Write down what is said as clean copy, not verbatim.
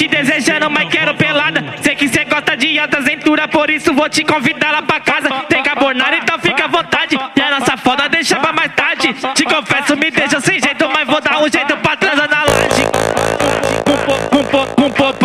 te desejando, mas quero pelada. Sei que cê gosta de alta cintura, por isso vou te convidar lá pra casa. Tem carbonara, então fica à vontade. E a nossa foda deixa pra mais tarde. Te confesso, me deixa sem jeito, mas vou dar um jeito pra transar na laje. Com